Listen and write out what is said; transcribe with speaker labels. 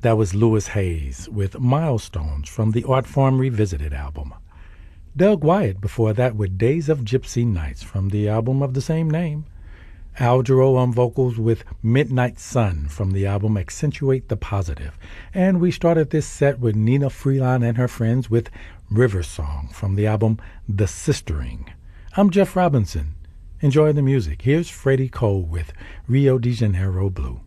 Speaker 1: That was Louis Hayes with Milestones from the Art Form Revisited album. Doug Wyatt before that with Days of Gypsy Nights from the album of the same name. Al Jarreau on vocals with Midnight Sun from the album Accentuate the Positive. And we started this set with Nina Freeline and her friends with River Song from the album The Sistering. I'm Jeff Robinson. Enjoy the music. Here's Freddie Cole with Rio de Janeiro Blue.